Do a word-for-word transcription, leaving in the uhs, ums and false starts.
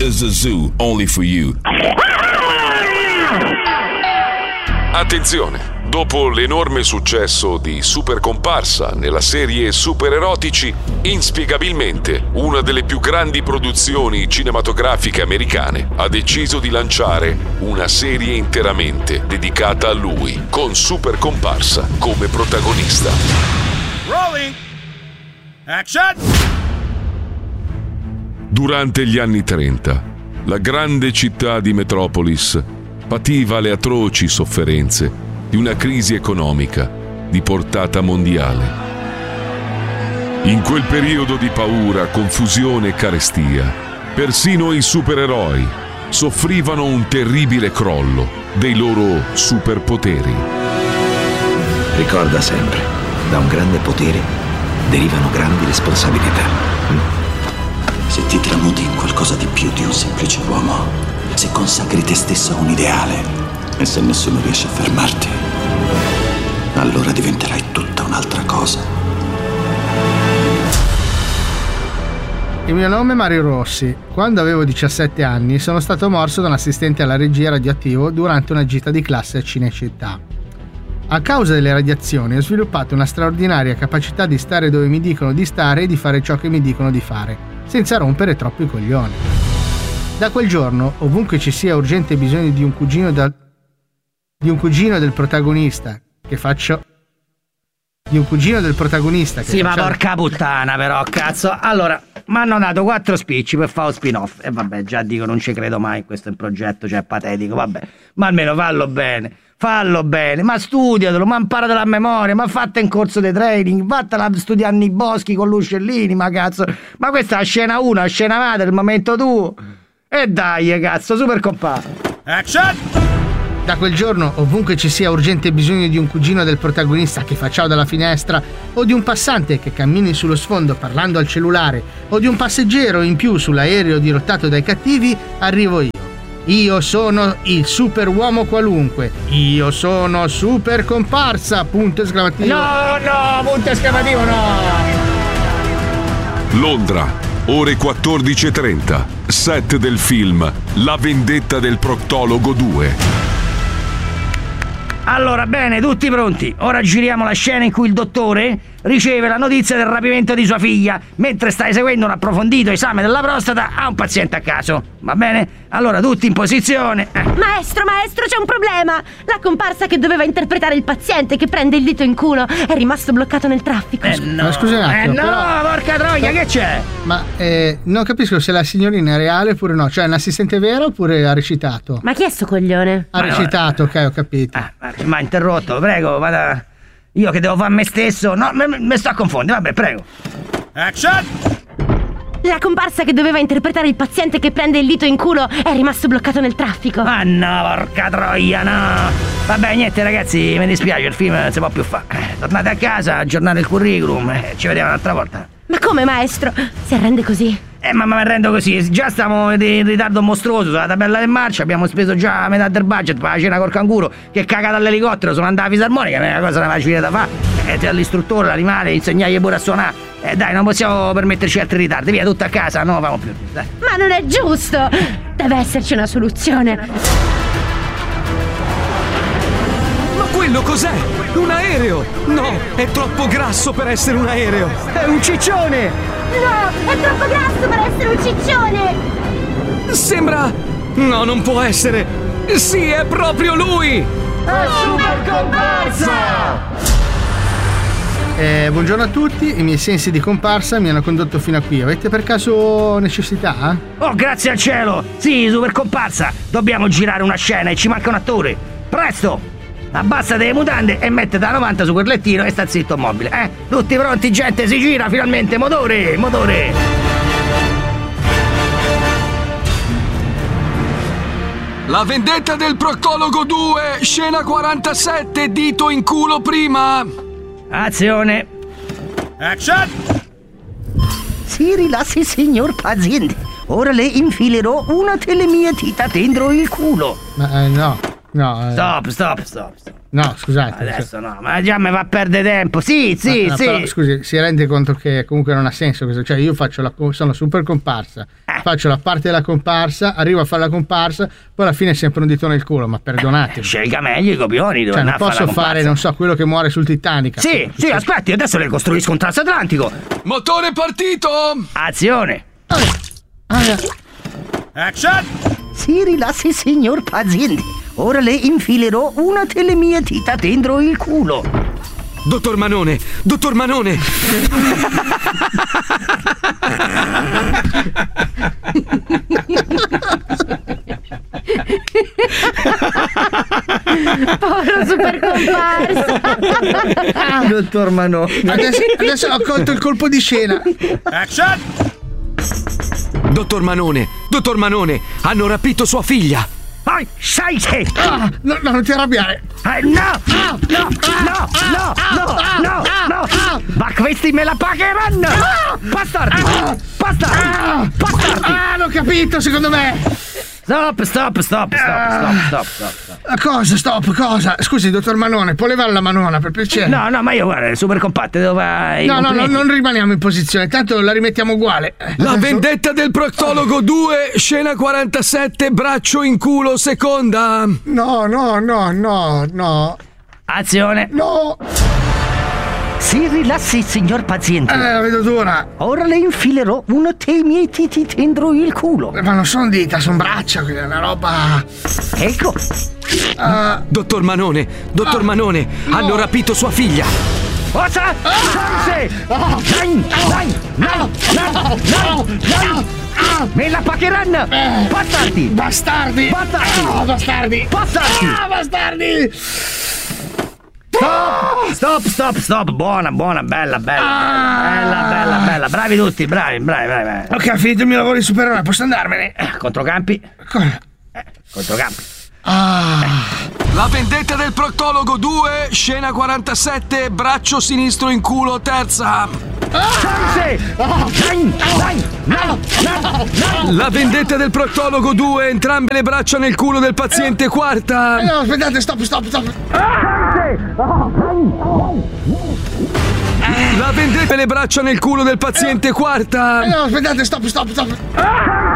is a zoo only for you. Attenzione! Dopo l'enorme successo di Super Comparsa nella serie Super Erotici, inspiegabilmente una delle più grandi produzioni cinematografiche americane ha deciso di lanciare una serie interamente dedicata a lui, con Super Comparsa come protagonista. Rolling! Action! Durante gli anni trenta, la grande città di Metropolis pativa le atroci sofferenze di una crisi economica di portata mondiale. In quel periodo di paura, confusione e carestia, persino i supereroi soffrivano un terribile crollo dei loro superpoteri. Ricorda sempre, da un grande potere derivano grandi responsabilità. Se ti tramuti in qualcosa di più di un semplice uomo, se consacri te stesso a un ideale, e se nessuno riesce a fermarti, allora diventerai tutta un'altra cosa. Il mio nome è Mario Rossi. Quando avevo diciassette anni sono stato morso da un assistente alla regia radioattivo durante una gita di classe a Cinecittà. A causa delle radiazioni ho sviluppato una straordinaria capacità di stare dove mi dicono di stare e di fare ciò che mi dicono di fare, senza rompere troppo i coglioni. Da quel giorno, ovunque ci sia urgente bisogno di un cugino da... di un cugino del protagonista che faccio di un cugino del protagonista che sì faccio... ma porca puttana però cazzo. Allora mi hanno dato quattro spicci per fare lo spin-off e vabbè, già dico, non ci credo mai, questo è un progetto, cioè patetico, vabbè, ma almeno fallo bene, fallo bene, ma studiatelo, ma imparatelo a memoria, ma fatta in corso di training, vattela a studiare nei boschi con l'uscellini, ma cazzo, ma questa è la scena uno, la scena madre, il momento tuo, e dai cazzo, Super Comparsa. Action! Da quel giorno, ovunque ci sia urgente bisogno di un cugino del protagonista che fa ciao dalla finestra, o di un passante che cammini sullo sfondo parlando al cellulare, o di un passeggero in più sull'aereo dirottato dai cattivi, arrivo io. Io sono il super uomo qualunque. Io sono Super Comparsa, punto esclamativo. No, no, punto esclamativo, no! Londra, ore quattordici e trenta, set del film La vendetta del proctologo due. Allora, bene, tutti pronti. Ora giriamo la scena in cui il dottore riceve la notizia del rapimento di sua figlia mentre sta eseguendo un approfondito esame della prostata a un paziente a caso. Va bene? Allora, tutti in posizione. Eh. Maestro, maestro, c'è un problema. La comparsa che doveva interpretare il paziente che prende il dito in culo è rimasto bloccato nel traffico. Eh no, ma scusi un attimo, eh no, però... porca troia, che c'è? Ma eh, non capisco se la signorina è reale oppure no. Cioè, è un assistente vero oppure ha recitato? Ma chi è sto coglione? Ha ma recitato, ok, ho capito. Ah, ma ha interrotto, prego, vada. Io che devo fare me stesso? No, mi sto a confondere, vabbè, prego. Action! La comparsa che doveva interpretare il paziente che prende il dito in culo è rimasto bloccato nel traffico. Ah no, porca troia, no. Vabbè, niente ragazzi, mi dispiace, il film non si può più fare. Tornate a casa, aggiornate il curriculum e ci vediamo un'altra volta. Ma come, maestro? Si arrende così? Eh, ma mi rendo così, già stiamo in ritardo mostruoso sulla tabella del marcia, abbiamo speso già metà del budget per la cena col canguro, che caga dall'elicottero, sono andata a fisarmonica, non è una cosa una facile da fare, e eh, all'istruttore, l'animale, insegnargli pure a suonare, eh dai, non possiamo permetterci altri ritardi, via, tutto a casa, non lo famo più, dai. Ma non è giusto, deve esserci una soluzione. Ma quello cos'è? Un aereo? No, è troppo grasso per essere un aereo, è un ciccione! No, è troppo grasso per essere un ciccione! Sembra... no, non può essere! Sì, è proprio lui! È Super Comparsa! Eh, buongiorno a tutti, i miei sensi di comparsa mi hanno condotto fino a qui. Avete per caso necessità? Oh, grazie al cielo! Sì, Super Comparsa! Dobbiamo girare una scena e ci manca un attore! Presto! Abbassate le mutande e mettete a novanta su quel lettino e sta zitto mobile, eh? Tutti pronti, gente, si gira finalmente, motore, motore! La vendetta del proctologo due, scena quarantasette, dito in culo prima! Azione! Action! Si rilassi, signor paziente. Ora le infilerò una delle mie dita dentro il culo. Ma eh, no, no. Eh. Stop, stop, stop, stop. No, scusate. Adesso no, ma già mi va a perdere tempo. Sì, sì, no, no, sì. Però, scusi, si rende conto che comunque non ha senso questo? Cioè, io faccio la sono Super Comparsa. Eh. faccio la parte della comparsa, arrivo a fare la comparsa, poi alla fine è sempre un dito nel culo, ma perdonatemi. Scelga meglio i copioni, dove Cioè, non andare a posso fare, la fare, non so, quello che muore sul Titanic. Sì, sì, aspetti, adesso le costruisco un transatlantico. Motore partito! Azione! Action! Si rilassi, signor paziente. Ora le infilerò una delle mie dita dentro il culo. Dottor Manone, dottor Manone! Povero super comparsa. Dottor Manone. Adesso, adesso ho colto il colpo di scena. Action! Dottor Manone, dottor Manone, hanno rapito sua figlia. Ai, sai che? Ah, no, no, non ti arrabbiare. Eh, no, no, no, no, no, no, no, no. Ma questi me la pagheranno. Bastardi, bastardi, bastardi. Ah, l'ho capito, secondo me. Stop, stop, stop, stop, stop, stop, stop, stop. Cosa, stop, cosa? Scusi, dottor Manone, può levare la manona, per piacere? No, no, ma io guarda, è super compatte, dove vai? No, no, no, non rimaniamo in posizione, tanto la rimettiamo uguale. La Adesso- vendetta del proctologo due, scena quarantasette, braccio in culo, seconda. No, no, no, no, no. Azione. No! Si rilassi, signor paziente. Eh, la vedo dura. Ora le infilerò uno dei miei diti dentro il culo. Ma non sono dita, sono braccia, quindi è una roba. Ecco. Uh, Dottor Manone, dottor Ah, Manone, no. hanno rapito sua figlia. Cosa? Forse! Dai, dai, dai, dai, dai, dai. Me la pagheranno! Bastardi! bastardi! Bastardi! Ah, bastardi! Bastardi! Ah, bastardi! Stop! Stop, stop, stop! Buona, buona, bella, bella! Bella, bella, bella! Bravi tutti, bravi, bravi, bravi! bravi. Ok, ho finito il mio lavoro di supereroe, posso andarmene? Eh, Controcampi? Cosa? Eh, Controcampi! Ah. La vendetta del proctologo due, scena quarantasette, braccio sinistro in culo, terza. Forse! Dai, dai, dai, dai, dai. La vendetta del proctologo due, entrambe le braccia nel culo del paziente, quarta. No, aspettate, stop, stop, stop. La vendetta delle braccia nel culo del paziente, quarta. No, aspettate, stop, stop, stop.